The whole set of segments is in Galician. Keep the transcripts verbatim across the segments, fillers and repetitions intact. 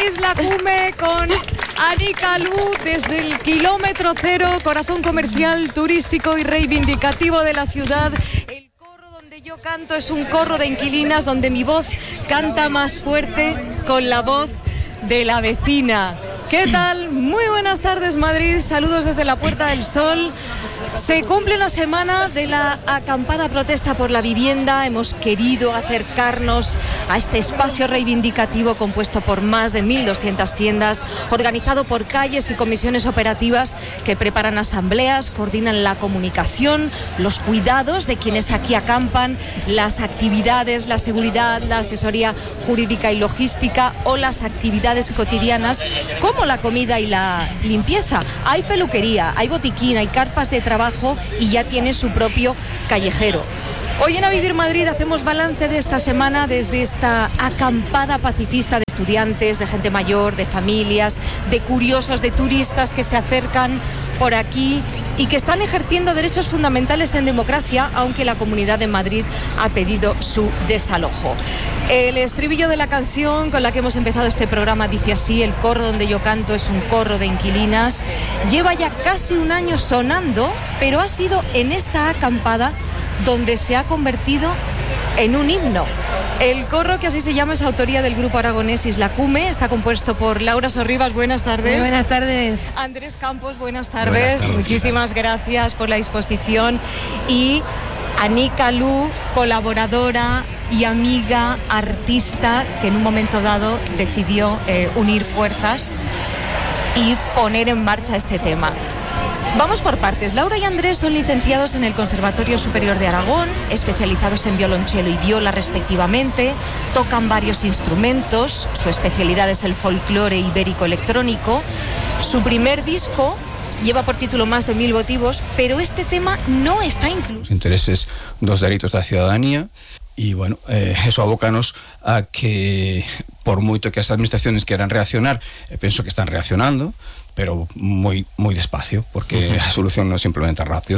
Isla Cume con Anika Lu desde el kilómetro cero, corazón comercial, turístico y reivindicativo de la ciudad. El corro donde yo canto es un corro de inquilinas donde mi voz canta más fuerte con la voz de la vecina. ¿Qué tal? Muy buenas tardes, Madrid. Saludos desde la Puerta del Sol. Se cumple una semana de la acampada protesta por la vivienda. Hemos querido acercarnos a este espacio reivindicativo compuesto por más de mil doscientas tiendas, organizado por calles y comisiones operativas que preparan asambleas, coordinan la comunicación, los cuidados de quienes aquí acampan, las actividades, la seguridad, la asesoría jurídica y logística o las actividades cotidianas como la comida y la limpieza. Hay peluquería, hay botiquín, hay carpas de trabajo y ya tiene su propio callejero. Hoy en A Vivir Madrid hacemos balance de esta semana desde esta acampada pacifista de estudiantes, de gente mayor, de familias, de curiosos, de turistas que se acercan por aquí y que están ejerciendo derechos fundamentales en democracia, aunque la Comunidad de Madrid ha pedido su desalojo. El estribillo de la canción con la que hemos empezado este programa dice así: el corro donde yo canto es un corro de inquilinas. Lleva ya casi un año sonando, pero ha sido en esta acampada donde se ha convertido en un himno. El corro, que así se llama, es autoría del grupo aragonés Isla Cume. Está compuesto por Laura Sorribas, buenas tardes. Muy buenas tardes. Andrés Campos, buenas tardes. Buenas tardes. Muchísimas gracias por la disposición. Y Anika Lu, colaboradora y amiga, artista, que en un momento dado decidió eh, unir fuerzas y poner en marcha este tema. Vamos por partes. Laura y Andrés son licenciados en el Conservatorio Superior de Aragón, especializados en violonchelo y viola respectivamente, tocan varios instrumentos, su especialidad es el folclore ibérico electrónico. Su primer disco lleva por título Más de mil motivos, pero este tema no está incluido. Os intereses dos dereitos da ciudadanía e, bueno, eh, eso abócanos a que, por moito que as administraciones queran reaccionar, eh, penso que están reaccionando, pero moi moi despacio, porque uh-huh. a solución non se implementa rápido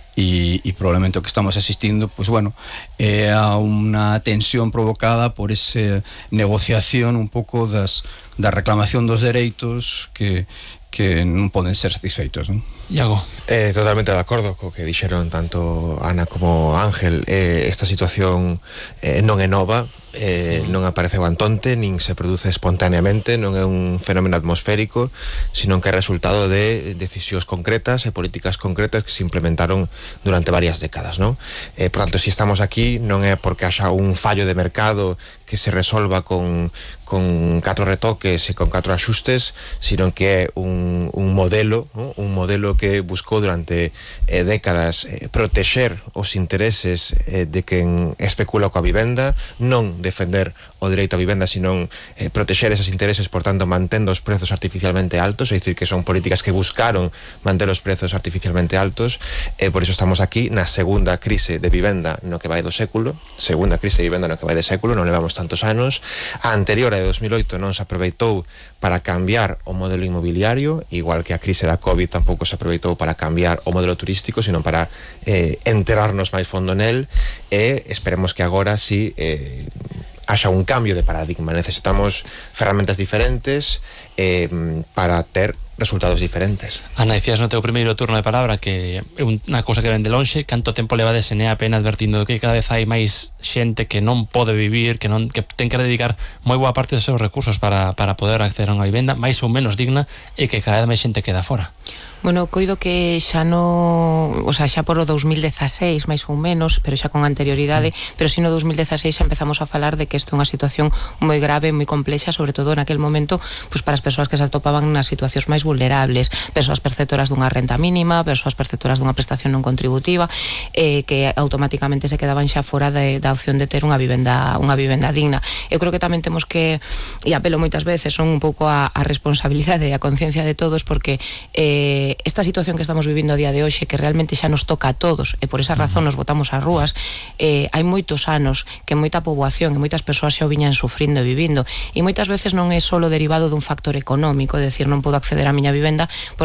e, e probablemente o que estamos asistindo, pues bueno, é a unha tensión provocada por esa negociación un pouco das da reclamación dos dereitos que que non poden ser satisfeitos, non? Iago. Eh, totalmente de acordo co que dixeron tanto Ana como Ángel. Eh, esta situación eh, non é nova, eh, non apareceu antonte, nin se produce espontaneamente, non é un fenómeno atmosférico, sino que é resultado de decisións concretas e políticas concretas que se implementaron durante varias décadas, non? Eh, por tanto, se estamos aquí non é porque haxa un fallo de mercado que se resolva con, con catro retoques e con catro axustes, sino que é un, un modelo, ¿no? Un modelo que buscou durante eh, décadas eh, protexer os intereses eh, de quen especula coa vivenda, non defender o dereito á vivenda, sino eh, protexer esos intereses, por tanto, mantendo os prezos artificialmente altos, é dicir, que son políticas que buscaron manter os prezos artificialmente altos. Eh, por iso estamos aquí na segunda crise de vivenda no que vai do século, segunda crise de vivenda no que vai de século, non levamos tantos anos. A anterior, a de dos mil oito, non se aproveitou para cambiar o modelo inmobiliario, igual que a crise da COVID tampouco se aproveitou para cambiar o modelo turístico, sino para eh, enterarnos máis fondo nel, e esperemos que agora sí eh, haxa un cambio de paradigma. Necesitamos ferramentas diferentes eh, para ter resultados diferentes. Ana, decías no teu primeiro turno de palabra que é unha cousa que ven de lonxe. Canto tempo levades en E A P N advertindo que cada vez hai máis xente que non pode vivir, que non que ten que dedicar moi boa parte dos seus recursos para, para poder acceder a unha vivenda máis ou menos digna, e que cada vez máis xente queda fora? Bueno, coido que xa no, o sea, xa por o dos mil dezaseis máis ou menos, pero xa con anterioridade, mm. pero si no dos mil dezaseis xa empezamos a falar de que isto é unha situación moi grave, moi complexa, sobre todo naquel momento, pues para as persoas que se atopaban nas situacións máis vulnerables, persoas perceptoras dunha renta mínima, persoas perceptoras dunha prestación non contributiva, eh, que automáticamente se quedaban xa fora de, da opción de ter unha vivenda, unha vivenda digna. Eu creo que tamén temos que, e apelo moitas veces, son un pouco a, a responsabilidade e a conciencia de todos, porque eh, esta situación que estamos vivindo a día de hoxe, que realmente xa nos toca a todos, e por esa razón nos botamos ás rúas, eh, hai moitos anos que moita poboación e moitas persoas xa o viñan sufrindo e vivindo, e moitas veces non é só derivado dun factor económico, é dicir, non podo acceder á miña vivenda porque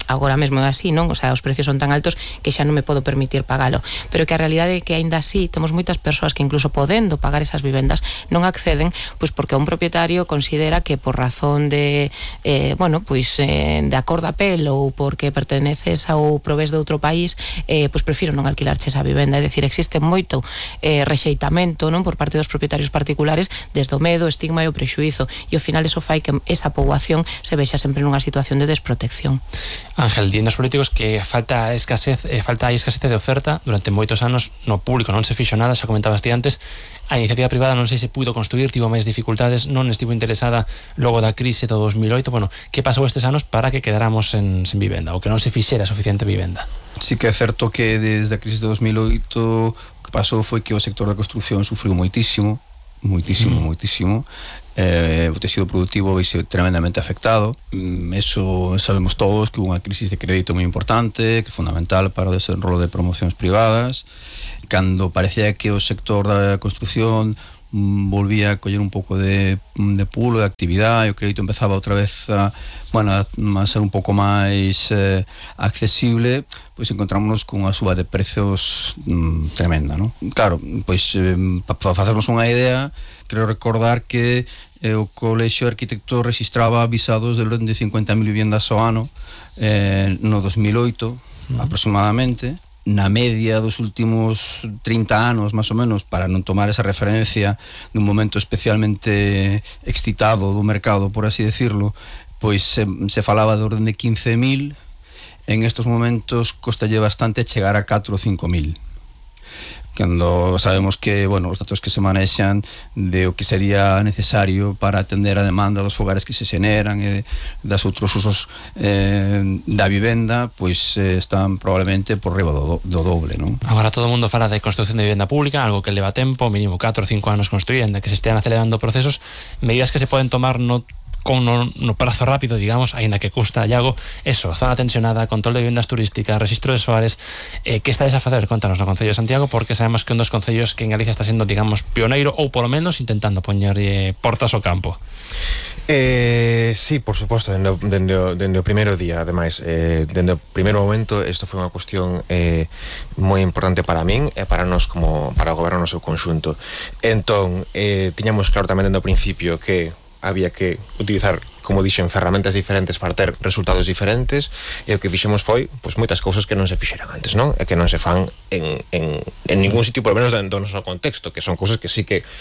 agora mesmo é así, non? O sea, os precios son tan altos que xa non me podo permitir pagalo, pero que a realidade é que aínda así temos moitas persoas que incluso podendo pagar esas vivendas non acceden, pois porque un propietario considera que por razón de eh, bueno, pois eh, de acordo a pel ou porque perteneces ou provés de outro país, eh, pois prefiro non alquilarche esa vivenda. É dicir, existe moito eh, rexeitamento, non, por parte dos propietarios particulares desde o medo, o estigma e o prexuízo, e ao final eso fai que esa poboación se vexa sempre nunha situación de desprotección. Ángel, dicen os políticos que falta escasez, eh, falta a escasez de oferta. Durante moitos anos no público non se fixo nada, xa comentabas ti antes. A iniciativa privada non sei se puido construir, tivo máis dificultades, non estivo interesada logo da crise do dos mil oito. Bueno, que pasou estes anos para que quedáramos en, sen vivenda, ou que non se fixera suficiente vivenda? Sí que é certo que desde a crise de dos mil oito o que pasou foi que o sector da construción sufriu moitísimo, moitísimo, mm. moitísimo. Eh, o tecido productivo veise tremendamente afectado. Eso sabemos todos que hubo unha crisis de crédito moi importante, que é fundamental para o desenrolo de promocións privadas. Cando parecía que o sector da construción mm, volvía a coller un pouco de, de pulo, de actividade, o crédito empezaba outra vez a, bueno, a, a ser un pouco máis eh, accesible, pois encontrámonos con unha suba de prezos mm, tremenda, non? Claro, pois eh, para facernos unha idea, quero recordar que eh, o Colexio de Arquitectos registraba visados de orden de cincuenta mil viviendas ao ano eh, no dos mil oito, uh-huh. aproximadamente. Na media dos últimos trinta anos, máis ou menos, para non tomar esa referencia dun momento especialmente excitado do mercado, por así decirlo, pois se, se falaba de orden de quince mil. En estos momentos costalle bastante chegar a catro ou cinco mil. Cando sabemos que, bueno, os datos que se manexan de o que sería necesario para atender a demanda dos fogares que se xeneran e das outros usos eh, da vivenda, pois eh, están probablemente por riba do, do doble, non? Agora todo o mundo fala de construcción de vivenda pública, algo que leva tempo, mínimo catro ou cinco anos construir, ainda que se estean acelerando procesos, medidas que se poden tomar no con no, no prazo rápido, digamos, aínda que custa, Iago, eso, zona tensionada, control de vivendas turísticas, registro de soares, eh, que estáis a facer? Contanos no Concello de Santiago, porque sabemos que un dos concellos que en Galicia está sendo, digamos, pioneiro, ou polo menos intentando poñer eh, portas ao campo. Eh, sí, por suposto, dende, dende, dende o primeiro día, ademais, eh, dende o primeiro momento, isto foi unha cuestión eh, moi importante para min e para nós como para o goberno no seu conxunto. Entón, eh, tiñamos claro tamén dende o principio que había que utilizar, como dixen, ferramentas diferentes para ter resultados diferentes, e o que fixemos foi pois moitas cousas que non se fixeran antes, non? E que non se fan en, en, en ningún sitio, por lo menos do noso contexto, que son cousas que sí que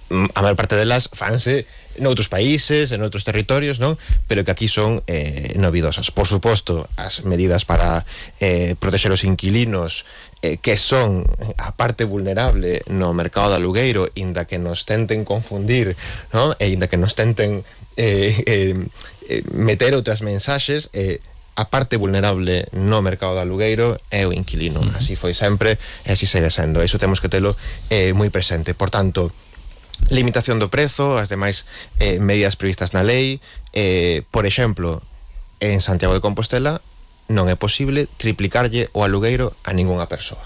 a maior parte delas fanse noutros países, en outros territorios, non? Pero que aquí son eh, novidosas. Por suposto, as medidas para eh, proteger os inquilinos, eh, que son a parte vulnerable no mercado do alugueiro, inda que nos tenten confundir, non? E inda que nos tenten eh, eh, eh, meter outras mensaxes, eh, a parte vulnerable no mercado do alugueiro é o inquilino. Uh-huh. Así foi sempre e así segue sendo. Iso temos que telo eh, moi presente. Por tanto, limitación do prezo, as demais eh, medidas previstas na lei, eh, por exemplo, en Santiago de Compostela non é posible triplicarlle o alugueiro a ningunha persoa.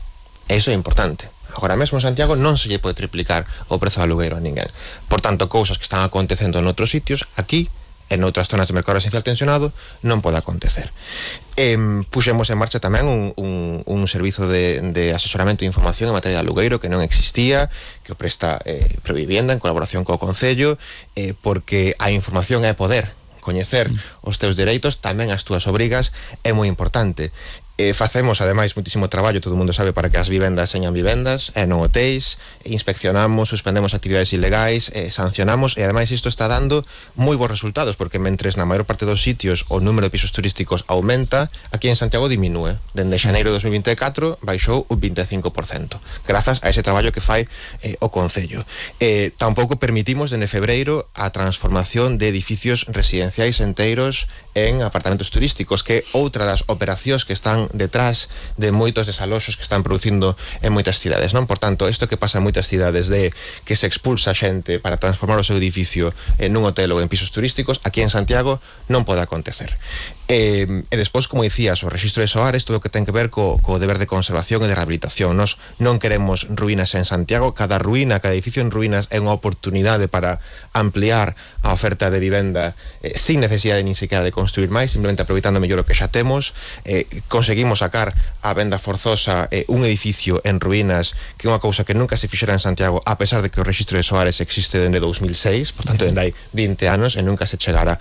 E iso é importante. Agora mesmo en Santiago non se lle pode triplicar o prezo do alugueiro a ninguén. Por tanto, cousas que están acontecendo en outros sitios, aquí, en outras zonas de mercado residencial tensionado, non pode acontecer. Eh, puxemos en marcha tamén un, un, un servizo de, de asesoramento e información en materia de alugueiro que non existía, que o presta eh, Provivienda en colaboración co Concello, eh, porque a información é poder. Coñecer os teus dereitos, tamén as túas obrigas, é moi importante. Eh, facemos, ademais, muitísimo traballo, todo o mundo sabe, para que as vivendas señan vivendas e non hotéis, inspeccionamos, suspendemos actividades ilegais, eh, sancionamos, e ademais isto está dando moi bons resultados, porque mentres na maior parte dos sitios o número de pisos turísticos aumenta, aquí en Santiago diminúe. Dende xaneiro de dos mil vinte e catro baixou un vinte e cinco por cento, grazas a ese traballo que fai eh, o Concello. Eh, tampouco permitimos dende febreiro a transformación de edificios residenciais enteiros en apartamentos turísticos, que é outra das operacións que están detrás de moitos desaloxos que están producindo en moitas cidades, non? Por tanto, isto que pasa en moitas cidades de que se expulsa xente para transformar o seu edificio en un hotel ou en pisos turísticos, aquí en Santiago non pode acontecer. E, e despois, como dicías, o rexistro de soares, todo o que ten que ver co, co deber de conservación e de rehabilitación. Nos non queremos ruínas en Santiago, cada ruína, cada edificio en ruínas é unha oportunidade para ampliar a oferta de vivenda eh, sin necesidade nin siquiera de construir máis, simplemente aproveitando mellor o que xa temos. Eh, conseguimos sacar a venda forzosa eh, un edificio en ruínas, que é unha cousa que nunca se fixera en Santiago, a pesar de que o rexistro de soares existe dende dous mil seis, por tanto, dende hai vinte anos, e nunca se chegara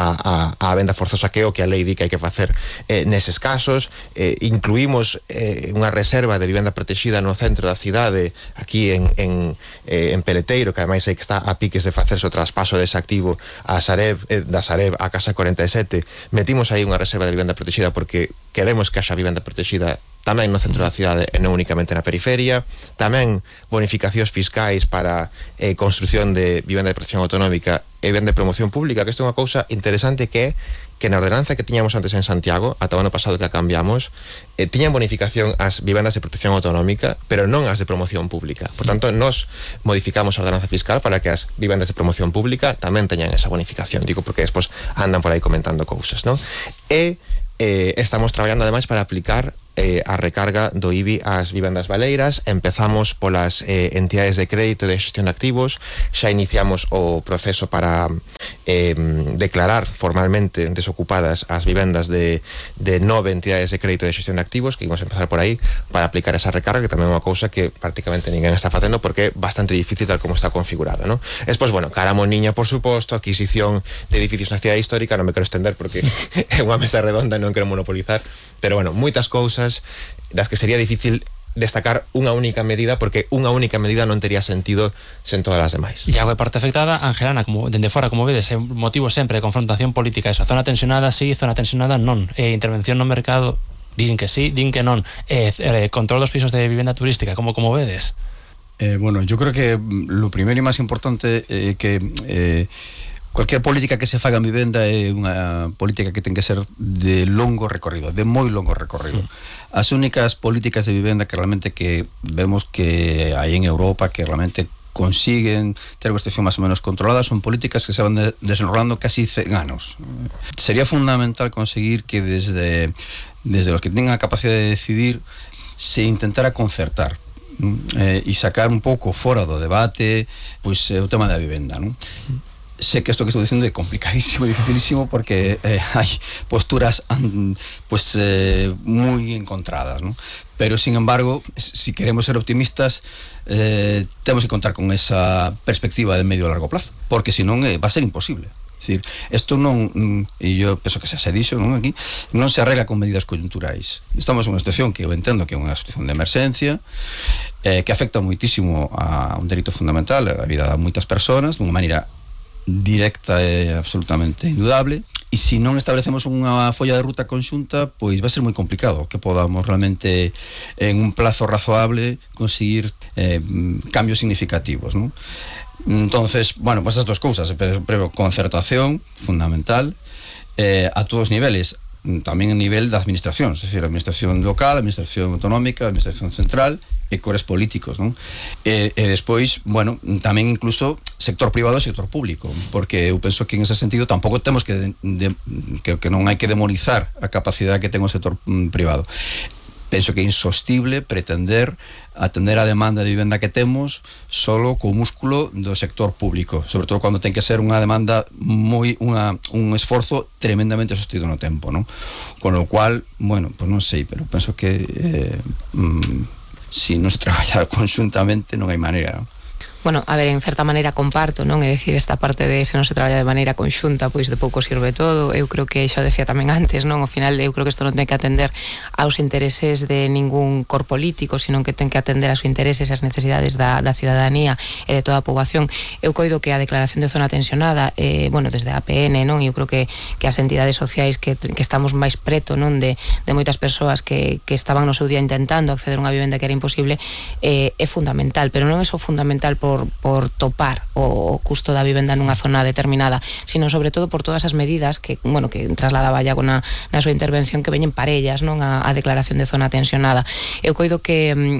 a, a, a venda forzosa, que é o que a lei di que hai que facer eh, neses casos. Eh, incluímos eh, unha reserva de vivenda protegida no centro da cidade, aquí en, en, eh, en Peleteiro, que ademais aí que está a piques de facerse o traspaso dese activo a Sareb, eh, da Sareb a Casa cuarenta e sete. Metimos aí unha reserva de vivenda protegida porque queremos que haxa vivenda protegida tamén no centro da cidade e non únicamente na periferia. Tamén bonificacións fiscais para eh, construción de vivenda de protección autonómica e vivenda de promoción pública, que isto é unha cousa interesante, que é que na ordenanza que tiñamos antes en Santiago, ata o ano pasado que a cambiamos, eh, tiñan bonificación as vivendas de protección autonómica, pero non as de promoción pública. Por tanto, nos modificamos a ordenanza fiscal para que as vivendas de promoción pública tamén teñan esa bonificación, digo, porque despois andan por aí comentando cousas, non? E eh, estamos traballando ademais para aplicar eh, a recarga do I B I ás vivendas baleiras. Empezamos polas eh, entidades de crédito e de xestión de activos, xa iniciamos o proceso para eh, declarar formalmente desocupadas as vivendas de, de nove entidades de crédito e de xestión de activos, que íbamos a empezar por aí para aplicar esa recarga, que tamén é unha cousa que prácticamente ninguén está facendo porque é bastante difícil tal como está configurado, ¿no? Despois, bueno, cara moniña, por suposto, adquisición de edificios na cidade histórica, non me quero estender porque é unha mesa redonda e non quero monopolizar, pero bueno, moitas cousas das que sería difícil destacar unha única medida, porque unha única medida non tería sentido sen todas as demais. E a parte afectada, Angelana, como dende fora, como vedes, é un motivo sempre de confrontación política. Esa zona tensionada sí, zona tensionada non. E intervención no mercado, din que sí, din que non. E eh, control dos pisos de vivenda turística, como como vedes? Eh, bueno, yo creo que lo primero e máis importante é eh, que eh, cualquier política que se faga en vivenda é unha política que ten que ser de longo recorrido, de moi longo recorrido. Sí. As únicas políticas de vivenda que realmente que vemos que hai en Europa, que realmente consiguen ter unha situación máis ou menos controlada, son políticas que se van de, desenrolando casi cen anos. Sería fundamental conseguir que desde, desde los que tengan a capacidade de decidir se intentara concertar eh, e sacar un pouco fora do debate pois, o tema da vivenda, non? Sé que esto que estoy diciendo es complicadísimo, dificilísimo, porque eh, hay posturas pues eh, muy encontradas, ¿no? Pero sin embargo, si queremos ser optimistas, eh, tenemos que contar con esa perspectiva de medio a largo plazo, porque si no eh, va a ser imposible. Es decir, esto non, e yo penso que xa se dixo, non, aquí, non se arregla con medidas coyunturais. Estamos en unha situación que eu entendo que é unha situación de emerxencia, eh, que afecta moitísimo a un dereito fundamental, a vida de moitas persoas, dunha maneira directa e absolutamente indudable, e se non establecemos unha folla de ruta conxunta, pois vai ser moi complicado que podamos realmente en un plazo razoable conseguir eh, cambios significativos, ¿no? Entonces, bueno, pues esas dos cousas, pero concertación fundamental eh, a todos os niveles, tamén a nivel da administración, es decir, a administración local, a administración autonómica, a administración central e cores políticos, non? E, e despois, bueno, tamén incluso sector privado e sector público, porque eu penso que en ese sentido tampouco temos que, de, de, que, que non hai que demonizar a capacidade que ten o sector mm, privado. Penso que é insostible pretender atender a demanda de vivenda que temos solo co músculo do sector público, sobre todo cando ten que ser unha demanda moi unha, un esforzo tremendamente sostido no tempo, non? Con lo cual, bueno, pues non sei, pero penso que eh, mm, si non se traballa conxuntamente non hai maneira, non? Bueno, a ver, en certa maneira comparto, non? É dicir, esta parte de se non se traballa de maneira conxunta, pois de pouco sirve todo. Eu creo que xa o decía tamén antes, non? Ao final, eu creo que isto non ten que atender aos intereses de ningún cor político, sino que ten que atender aos intereses e as necesidades da, da cidadanía e de toda a poboación. Eu coido que a declaración de zona tensionada, eh, bueno, desde a P N, non? Eu creo que, que as entidades sociais que, que estamos máis preto, non? De, de moitas persoas que, que estaban no seu día intentando acceder a unha vivenda que era imposible, eh, é fundamental, pero non é só fundamental por Por, por topar o custo da vivenda nunha zona determinada, sino sobre todo por todas as medidas que, bueno, que trasladaba Iago na, na súa intervención, que veñen parellas, non, a, a declaración de zona tensionada. Eu coido que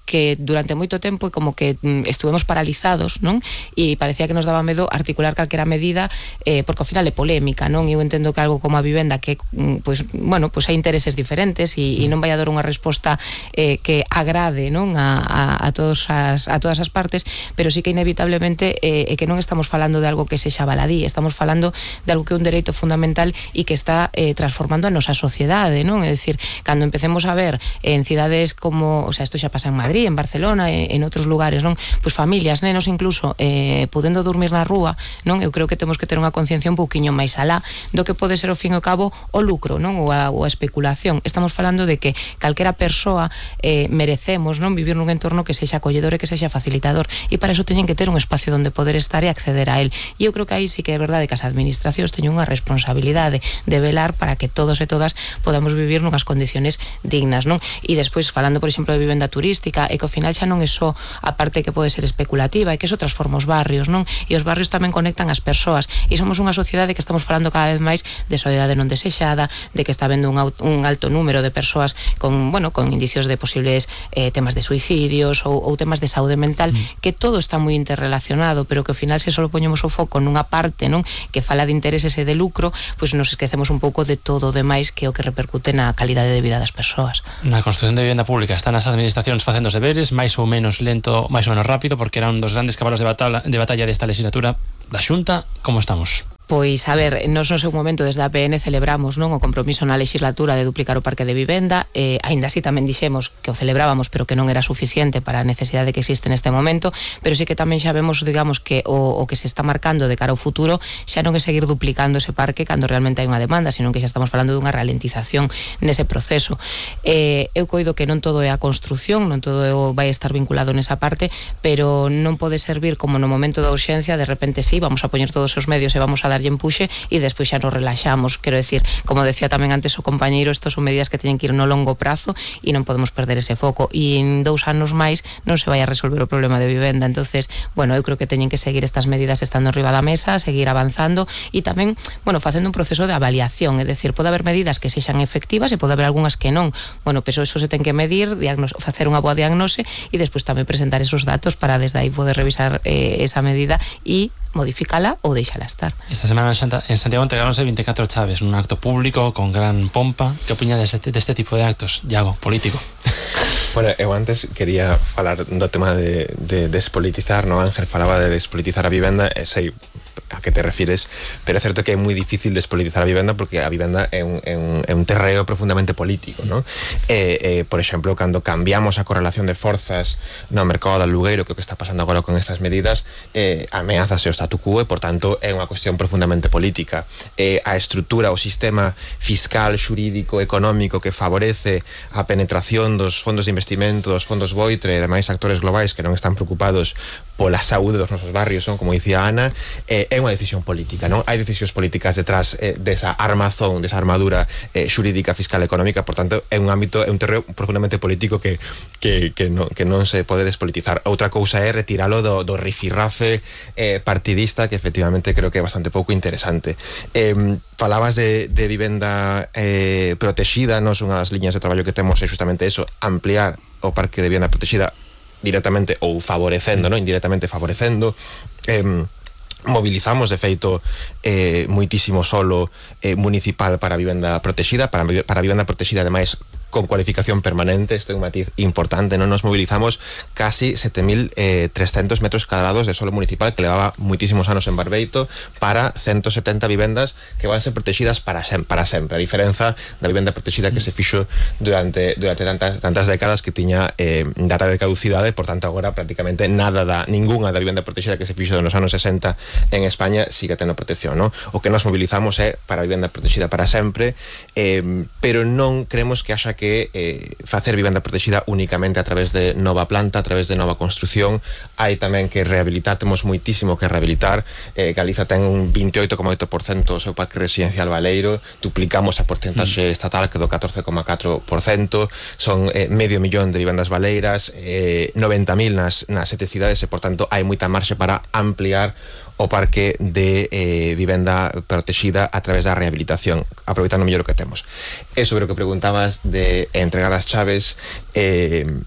que durante moito tempo como que mm, estuvemos paralizados, non? E parecía que nos daba medo articular calquera medida eh, porque ao final é polémica, non? Eu entendo que algo como a vivenda que, mm, pues, bueno, pues hai intereses diferentes e, e non vai a dar unha resposta eh, que agrade, non? A, a, a, todos as, a todas as partes, pero sí que inevitablemente eh, é que non estamos falando de algo que sexa baladí, estamos falando de algo que é un dereito fundamental e que está eh, transformando a nosa sociedade, non? É dicir, cando empecemos a ver en cidades como, o sea, isto xa pasa en Madrid, en Barcelona, en outros lugares, non? Pois familias, nenos incluso eh, podendo dormir na rúa, non? Eu creo que temos que ter unha conciencia un pouquiño máis alá do que pode ser ao fin e ao cabo o lucro, non? Ou a, ou a especulación. Estamos falando de que calquera persoa eh, merecemos, non? Vivir nun entorno que sexa acolledor e que sexa facilitador, e para eso teñen que ter un espacio onde poder estar e acceder a él. E eu creo que aí sí que é verdade que as administracións teñen unha responsabilidade de velar para que todos e todas podamos vivir nunhas condiciones dignas, non? E despois falando, por exemplo, de vivenda turística, e que ao final xa non é só a parte que pode ser especulativa, e que eso transforma os barrios, non? E os barrios tamén conectan as persoas, e somos unha sociedade que estamos falando cada vez máis de soledade non desexada, de que está habendo un, un alto número de persoas con, bueno, con indicios de posibles eh, temas de suicidios ou, ou temas de saúde mental, mm. que todo está moi interrelacionado, pero que ao final se só poñemos o foco nunha parte, non? Que fala de intereses e de lucro, pois nos esquecemos un pouco de todo o demais que é o que repercute na calidade de vida das persoas. Na construción de vivenda pública están as administracións facendo os deberes, máis ou menos lento, máis ou menos rápido, porque era un dos grandes cabalos de batalla, de batalla desta legislatura da Xunta. Como estamos? Pois, a ver, nos no seu momento desde a P N celebramos, non, o compromiso na legislatura de duplicar o parque de vivenda, eh, aínda así tamén dixemos que o celebrábamos, pero que non era suficiente para a necesidade que existe neste momento, pero sí que tamén xa vemos, digamos, que o, o que se está marcando de cara ao futuro xa non é seguir duplicando ese parque cando realmente hai unha demanda, sino que xa estamos falando dunha ralentización nese proceso. Eh, eu coido que non todo é a construción, non todo vai estar vinculado nesa parte, pero non pode servir como no momento da urxencia, de repente sí, vamos a poñer todos os medios e vamos a darlle empuxe e despois xa nos relaxamos. Quero decir, como decía tamén antes o compañeiro, estos son medidas que teñen que ir no longo prazo e non podemos perder ese foco, e en dous anos máis non se vai a resolver o problema de vivenda. Entonces, bueno, eu creo que teñen que seguir estas medidas estando arriba da mesa, seguir avanzando e tamén, bueno, facendo un proceso de avaliación, é dicir, pode haber medidas que sexan efectivas e pode haber algunhas que non. Bueno, pero eso se ten que medir, diagnos, facer unha boa diagnose e despois tamén presentar esos datos para desde aí poder revisar eh, esa medida e modificala ou deixala estar. Esta semana en Santiago entregáronse vinte e catro chaves nun acto público con gran pompa. Que opiña deste, deste tipo de actos, Iago, político? Bueno, eu antes quería falar do tema de, de despolitizar, no? Ángel falaba de despolitizar a vivenda, e sei a que te refires, pero é certo que é moi difícil despolitizar a vivenda porque a vivenda é un, é un, é un terreo profundamente político, ¿no? E, eh, por exemplo, cando cambiamos a correlación de forzas no mercado do alugueiro, que é o que está pasando agora con estas medidas, eh, ameazase o statu quo e, por tanto, é unha cuestión profundamente política. Eh, a estrutura, o sistema fiscal, xurídico, económico que favorece a penetración dos fondos de investimento, dos fondos Boitre e demais actores globais que non están preocupados pola saúde dos nosos barrios, non? Como dicía Ana, eh, é unha decisión política, non? Hai decisións políticas detrás eh, desa armazón, desa armadura eh, xurídica, fiscal, económica, por tanto, é un ámbito, é un terreo profundamente político que, que, que, non, que non se pode despolitizar. Outra cousa é retiralo do, do rifirrafe eh, partidista, que efectivamente creo que é bastante pouco interesante. Eh, falabas de, de vivenda eh, protexida, non? Unha das liñas de traballo que temos é justamente eso, ampliar o parque de vivenda protexida directamente ou favorecendo, non? Indirectamente favorecendo. Eh, mobilizamos de feito eh, moitísimo solo eh, municipal para a vivenda protexida, para, para a vivenda protexida ademais con cualificación permanente. Este é un matiz importante, non? Nos mobilizamos casi sete mil trescentos metros cadrados de solo municipal que levaba moitísimos anos en Barbeito para ciento setenta vivendas que van ser protegidas para, sem para sempre, a diferenza da vivenda protexida que se fixo durante, durante tantas, tantas décadas que tiña eh, data de caducidade, por tanto agora prácticamente nada da, ninguna da vivenda protexida que se fixo nos anos sesenta en España sigue tendo protección, non? O que nos mobilizamos é para a vivenda protexida para sempre, eh, pero non creemos que haxa que eh, facer vivenda protegida únicamente a través de nova planta, a través de nova construción. Hai tamén que rehabilitar, temos moitísimo que rehabilitar. eh, Galiza ten un veintiocho coma oito por ciento o seu parque residencial baleiro, duplicamos a porcentaxe estatal que do catorce coma catro por ciento, son eh, medio millón de vivendas baleiras, eh, noventa mil nas, nas sete cidades, e por tanto hai moita marxe para ampliar o parque de eh, vivenda protexida a través da rehabilitación, aproveitando mellor o que temos. E sobre o que preguntabas de entregar as chaves, eh,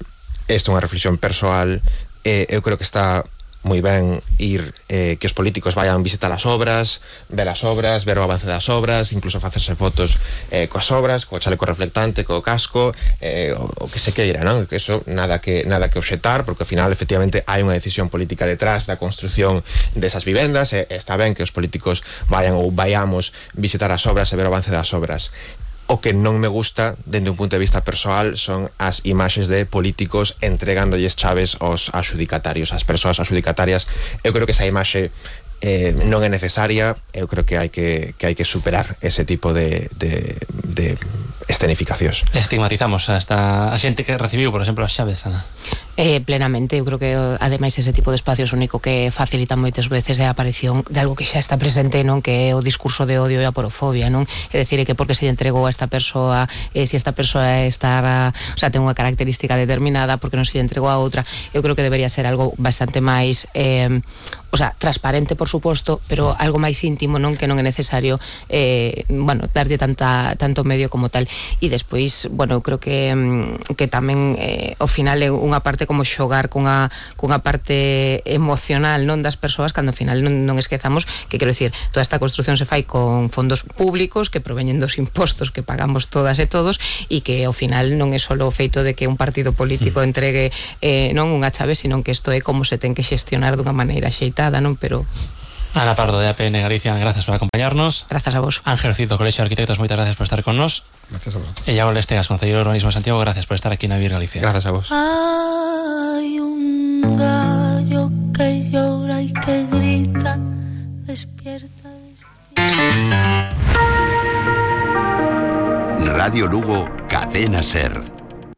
esta é unha reflexión persoal, eh, eu creo que está moi ben ir eh, que os políticos vayan visitar as obras, ver as obras, ver o avance das obras, incluso facerse fotos eh, coas obras, co chaleco reflectante, co casco, eh, o, o que se queira, non? Que eso nada que nada que obxetar, porque ao final efectivamente hai unha decisión política detrás da construción desas vivendas, e está ben que os políticos vayan ou vayamos visitar as obras e ver o avance das obras. O que non me gusta, dende un punto de vista persoal, son as imaxes de políticos entregándolles chaves aos adxudicatarios, as persoas adxudicatarias. Eu creo que esa imaxe eh, non é necesaria. Eu creo que hai que, que hai que superar ese tipo de, de, de escenificacións. Estigmatizamos hasta a xente que recibiu, por exemplo, as chaves, Ana. Eh, plenamente, eu creo que ademais ese tipo de espacios único que facilitan moitas veces é a aparición de algo que xa está presente, non, que é o discurso de odio e a porofobia, non? É dicir, que porque se lle entregou a esta persoa, eh, se esta persoa está, o sea, ten unha característica determinada, porque non se lle entregou a outra. Eu creo que debería ser algo bastante máis eh, o sea, transparente, por suposto, pero algo máis íntimo, non, que non é necesario eh, bueno, darlle tanta, tanto medio como tal. E despois, bueno, eu creo que que tamén eh, ao final é unha parte como xogar cunha, cunha parte emocional, non, das persoas, cando ao final non, non esquezamos que, quero dicir, toda esta construción se fai con fondos públicos que proveñen dos impostos que pagamos todas e todos, e que ao final non é só o feito de que un partido político entregue eh, non unha chave, sino que isto é como se ten que xestionar dunha maneira xeitada, non? Pero Ana Pardo, de A P N Galicia, gracias por acompañarnos. Grazas a vos. Ángel Cito, Colegio de Arquitectos, moitas gracias por estar con nos. Gracias a vos. E Iago Lestegas, Concelleiro de Urbanismo de Santiago, gracias por estar aquí na Vir Galicia. Gracias a vos. Hay un gallo que llora y que grita, despierta, despierta. Radio Lugo, Cadena Ser.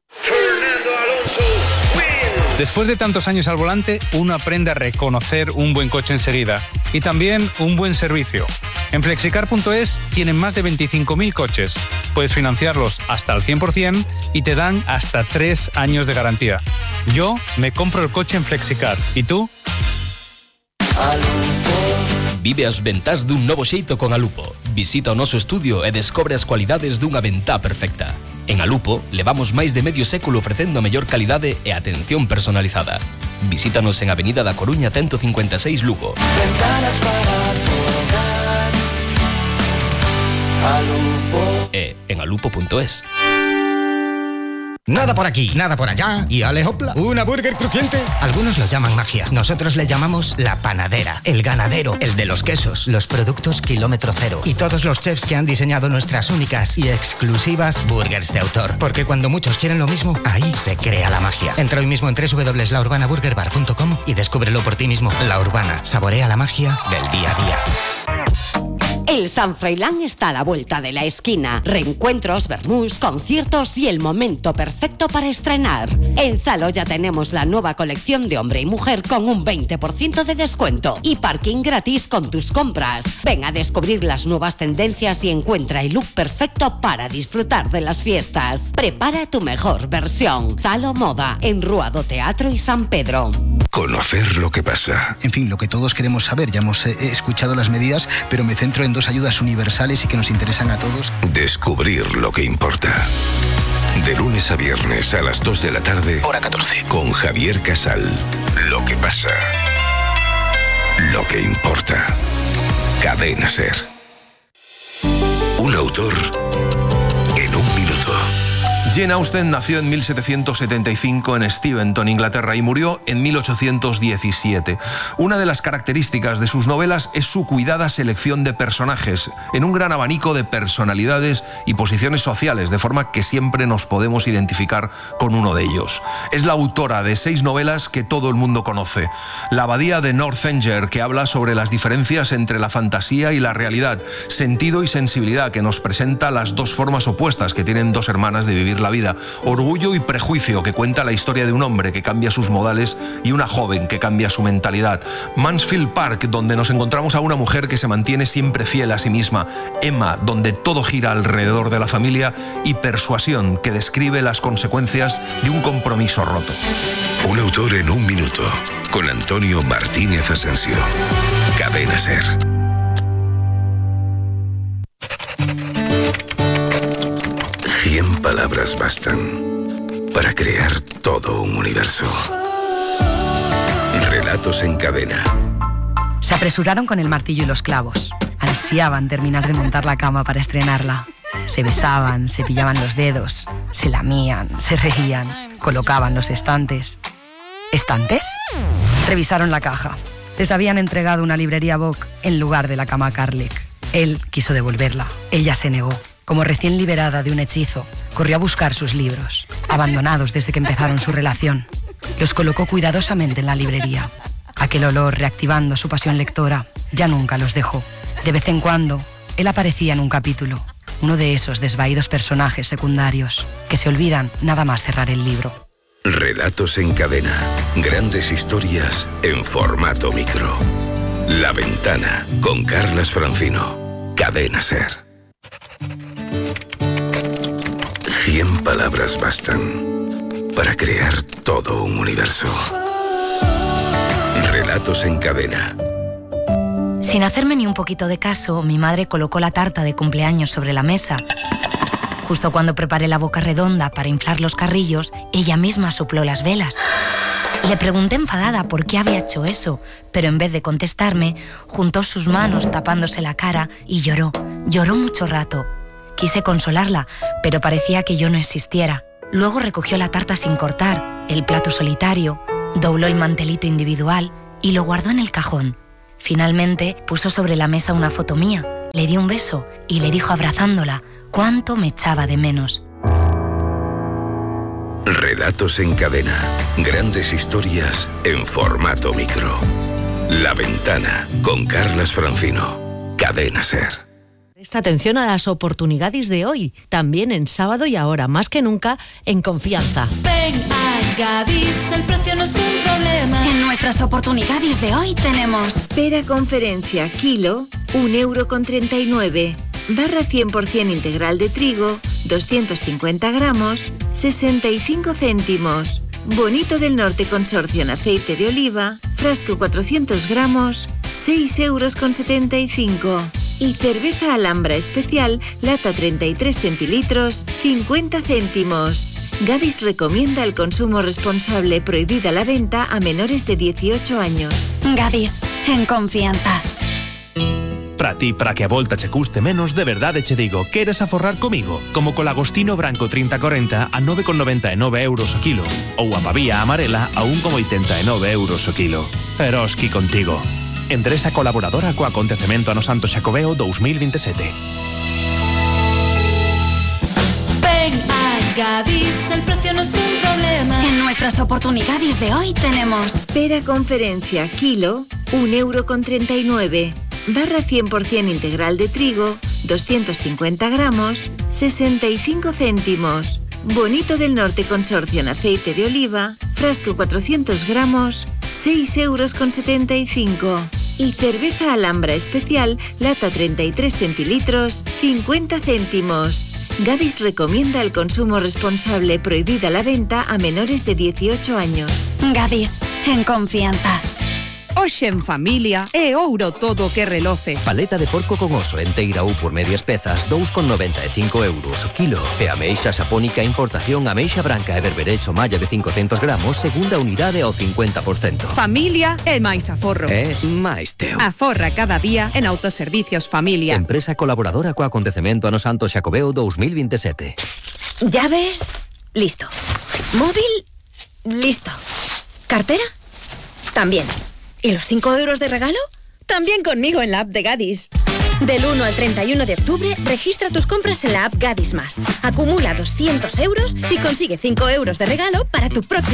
Después de tantos años al volante, uno aprende a reconocer un buen coche enseguida y también un buen servicio. En flexicar punto es tienen más de veinticinco mil coches. Puedes financiarlos hasta al cien por ciento y te dan hasta tres años de garantía. Yo me compro el coche en Flexicar. ¿Y tú? Vive as ventás dun novo xeito con Alupo. Visita o noso estudio e descobre as cualidades dunha ventá perfecta. En Alupo, levamos máis de medio século ofrecendo a mellor calidade e atención personalizada. Visítanos en Avenida da Coruña ciento cincuenta e seis Lugo. Ventanas para tu hogar. Alupo. E en alupo punto es. Nada por aquí, nada por allá y ale hopla, una burger crujiente. Algunos lo llaman magia, nosotros le llamamos la panadera, el ganadero, el de los quesos, los productos kilómetro cero y todos los chefs que han diseñado nuestras únicas y exclusivas burgers de autor. Porque cuando muchos quieren lo mismo, ahí se crea la magia. Entra hoy mismo en doble u doble u doble u punto la urbana burger bar punto com y descúbrelo por ti mismo. La Urbana, saborea la magia del día a día. El San Froilán está a la vuelta de la esquina. Reencuentros, vermús, conciertos y el momento perfecto para estrenar. En Zaloya tenemos la nueva colección de hombre y mujer con un veinte por ciento de descuento y parking gratis con tus compras. Ven a descubrir las nuevas tendencias y encuentra el look perfecto para disfrutar de las fiestas. Prepara tu mejor versión. Zalo Moda, en Rúa do Teatro y San Pedro. Conocer lo que pasa. En fin, lo que todos queremos saber. Ya hemos eh, escuchado las medidas, pero me centro en dos ayudas universales y que nos interesan a todos. Descubrir lo que importa. De lunes a viernes a las dos de la tarde. Hora catorce. Con Javier Casal. Lo que pasa. Lo que importa. Cadena Ser. Un autor en un minuto. Jane Austen nació en mil setecientos setenta y cinco en Steventon, Inglaterra, y murió en mil ochocientos diecisiete. Una de las características de sus novelas es su cuidada selección de personajes, en un gran abanico de personalidades y posiciones sociales, de forma que siempre nos podemos identificar con uno de ellos. Es la autora de seis novelas que todo el mundo conoce. La abadía de Northanger, que habla sobre las diferencias entre la fantasía y la realidad. Sentido y sensibilidad, que nos presenta las dos formas opuestas que tienen dos hermanas de vivir la vida. Orgullo y prejuicio, que cuenta la historia de un hombre que cambia sus modales y una joven que cambia su mentalidad. Mansfield Park, donde nos encontramos a una mujer que se mantiene siempre fiel a sí misma. Emma, donde todo gira alrededor de la familia. Y Persuasión, que describe las consecuencias de un compromiso roto. Un autor en un minuto, con Antonio Martínez Asensio. Cadena Ser. Cien palabras bastan para crear todo un universo. Relatos en cadena. Se apresuraron con el martillo y los clavos. Ansiaban terminar de montar la cama para estrenarla. Se besaban, se pillaban los dedos, se lamían, se reían, colocaban los estantes. ¿Estantes? Revisaron la caja. Les habían entregado una librería Vogue en lugar de la cama Carlick. Él quiso devolverla. Ella se negó. Como recién liberada de un hechizo, corrió a buscar sus libros, abandonados desde que empezaron su relación. Los colocó cuidadosamente en la librería. Aquel olor, reactivando su pasión lectora, ya nunca los dejó. De vez en cuando, él aparecía en un capítulo, uno de esos desvaídos personajes secundarios que se olvidan nada más cerrar el libro. Relatos en cadena. Grandes historias en formato micro. La Ventana, con Carlas Francino. Cadena Ser. Cien palabras bastan para crear todo un universo. Relatos en cadena. Sin hacerme ni un poquito de caso, mi madre colocó la tarta de cumpleaños sobre la mesa. Justo cuando preparé la boca redonda para inflar los carrillos, ella misma sopló las velas. Le pregunté enfadada por qué había hecho eso, pero en vez de contestarme, juntó sus manos tapándose la cara y lloró. Lloró mucho rato. Quise consolarla, pero parecía que yo no existiera. Luego recogió la tarta sin cortar, el plato solitario, dobló el mantelito individual y lo guardó en el cajón. Finalmente puso sobre la mesa una foto mía, le dio un beso y le dijo abrazándola cuánto me echaba de menos. Relatos en cadena. Grandes historias en formato micro. La Ventana, con Carlas Francino. Cadena Ser. Presta atención a las oportunidades de hoy, también en sábado y ahora, más que nunca, en confianza. Ven a Gadis, el precio no es un problema. En nuestras oportunidades de hoy tenemos pera conferencia kilo, un euro con treinta y nueve. Barra cien por ciento integral de trigo, doscientos cincuenta gramos, sesenta y cinco céntimos. Bonito del Norte Consorcio en aceite de oliva, frasco cuatrocientos gramos, seis euros con setenta y cinco. Y cerveza Alhambra especial, lata treinta y tres centilitros, cincuenta céntimos. Gadis recomienda el consumo responsable, prohibida la venta a menores de dieciocho años. Gadis, en confianza. Para ti, para que a volta che custe menos, de verdade che digo, queres aforrar comigo? Como co lagostino branco trinta corenta a nove con noventa e nove euros o kilo, ou a pavía amarela a un con oitenta e nove euros o kilo. Eroski contigo. Empresa colaboradora co acontecemento Ano Santo Xacobeo dous mil veintisiete. Ven a Gadis, el precio no es un problema. En nuestras oportunidades de hoy tenemos pera conferencia kilo, un euro con treinta y nueve. Barra cien por ciento integral de trigo, doscientos cincuenta gramos, sesenta y cinco céntimos. Bonito del Norte Consorcio en aceite de oliva, frasco cuatrocientos gramos, seis euros con setenta y cinco. Y cerveza Alhambra especial, lata treinta y tres centilitros, cincuenta céntimos. Gadis recomienda el consumo responsable, prohibida la venta a menores de dieciocho años. Gadis, en confianza. Hoxe en familia é ouro todo que reloce. Paleta de porco con oso enteira ou por medias pezas, dous con noventa e cinco euros o kilo. E ameixa sapónica importación ameixa branca e berberecho malla de cincocentos gramos, segunda unidade ao cincuenta por cento. Familia é máis aforro. É máis teu. Aforra cada día en Autoservicios Familia. Empresa colaboradora co acontecemento Ano Santo Xacobeo dous mil veintisiete. Llaves, listo. Móvil, listo. ¿Cartera? También. ¿Y los cinco euros de regalo? También conmigo en la app de Gadis. Del uno al treinta y uno de octubre, registra tus compras en la app Gadis Más. Acumula doscientos euros y consigue cinco euros de regalo para tu próximo